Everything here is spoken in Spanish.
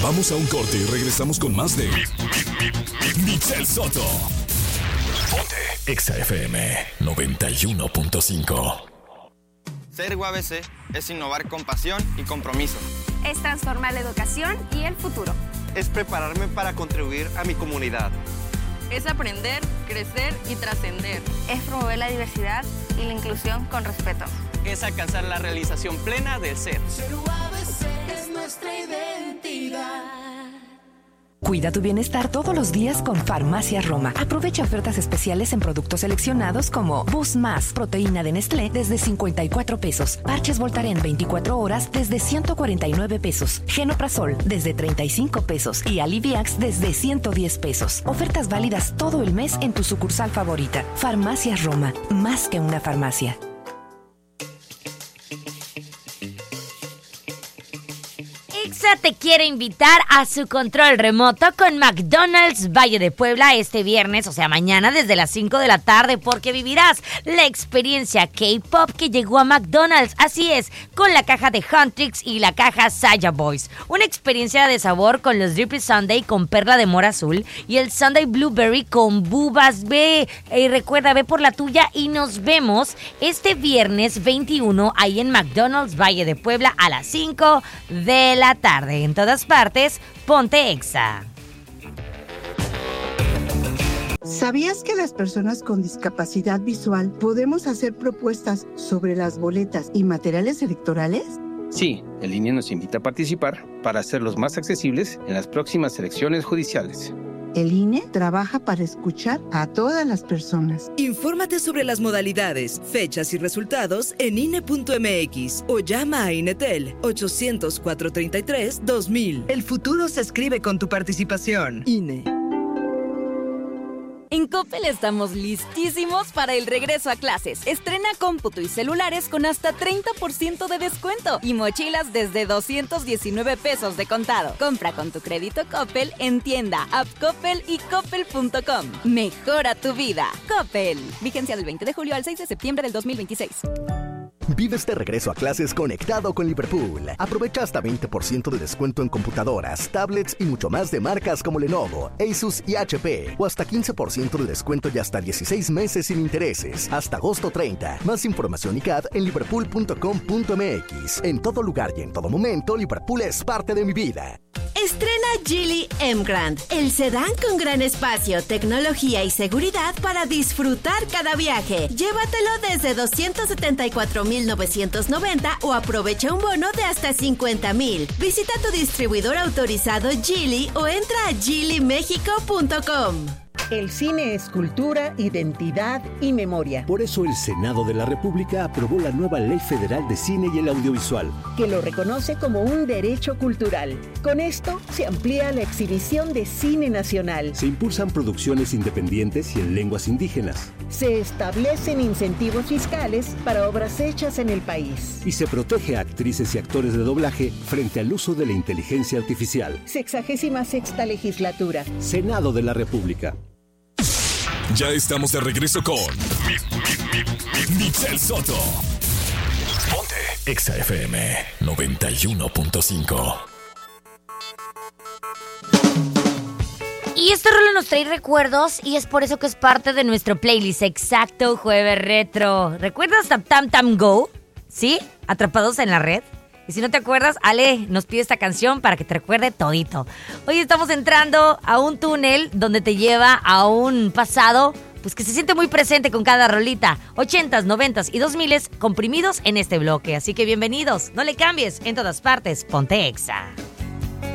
Vamos a un corte y regresamos con más de Michelle Soto. Ponte Exa FM 91.5. Ser UABC es innovar con pasión y compromiso. Es transformar la educación y el futuro. Es prepararme para contribuir a mi comunidad. Es aprender, crecer y trascender. Es promover la diversidad y la inclusión con respeto. Es alcanzar la realización plena del ser. Ser UABC es nuestra identidad. Cuida tu bienestar todos los días con Farmacias Roma. Aprovecha ofertas especiales en productos seleccionados como Boost Más, proteína de Nestlé desde 54 pesos. Parches Voltaren 24 horas desde 149 pesos. Genoprazol desde 35 pesos. Y Aliviax desde 110 pesos. Ofertas válidas todo el mes en tu sucursal favorita. Farmacias Roma, más que una farmacia. Exa te quiere invitar a su control remoto con McDonald's Valle de Puebla este viernes, o sea mañana desde las 5 de la tarde, porque vivirás la experiencia K-Pop que llegó a McDonald's. Así es, con la caja de Huntrix y la caja Saya Boys. Una experiencia de sabor con los Drippy Sundae con perla de mora azul y el Sundae Blueberry con bubas. Ve y recuerda, ve por la tuya y nos vemos este viernes 21 ahí en McDonald's Valle de Puebla a las 5 de la tarde. En todas partes, ponte Exa. ¿Sabías que las personas con discapacidad visual podemos hacer propuestas sobre las boletas y materiales electorales? Sí, el INE nos invita a participar para hacerlos más accesibles en las próximas elecciones judiciales. El INE trabaja para escuchar a todas las personas. Infórmate sobre las modalidades, fechas y resultados en INE.mx o llama a INETEL 800-433-2000. El futuro se escribe con tu participación. INE. En Coppel estamos listísimos para el regreso a clases. Estrena cómputo y celulares con hasta 30% de descuento y mochilas desde 219 pesos de contado. Compra con tu crédito Coppel en tienda, app Coppel y coppel.com. Mejora tu vida. Coppel. Vigencia del 20 de julio al 6 de septiembre del 2026. Vive este regreso a clases conectado con Liverpool. Aprovecha hasta 20% de descuento en computadoras, tablets y mucho más de marcas como Lenovo, Asus y HP. O hasta 15% de descuento y hasta 16 meses sin intereses. Hasta agosto 30. Más información y CAD en liverpool.com.mx. En todo lugar y en todo momento, Liverpool es parte de mi vida. Estrena Geely M-Grand, el sedán con gran espacio, tecnología y seguridad para disfrutar cada viaje. Llévatelo desde 274,990 o aprovecha un bono de hasta 50,000. Visita tu distribuidor autorizado Geely o entra a geelymexico.com. El cine es cultura, identidad y memoria. Por eso el Senado de la República aprobó la nueva Ley Federal de Cine y el Audiovisual, que lo reconoce como un derecho cultural. Con esto se amplía la exhibición de cine nacional. Se impulsan producciones independientes y en lenguas indígenas. Se establecen incentivos fiscales para obras hechas en el país. Y se protege a actrices y actores de doblaje frente al uso de la inteligencia artificial. 66ª legislatura. Senado de la República. Ya estamos de regreso con Michelle Soto. Ponte Exa FM 91.5. Y este rolo nos trae recuerdos y es por eso que es parte de nuestro playlist Exacto Jueves Retro. ¿Recuerdas Tam Tam Tam Go? ¿Sí? Atrapados en la red. Y si no te acuerdas, Ale nos pide esta canción para que te recuerde todito. Hoy estamos entrando a un túnel donde te lleva a un pasado pues que se siente muy presente con cada rolita. 80s, 90s y 2000s comprimidos en este bloque. Así que bienvenidos, no le cambies, en todas partes, ponte Exa.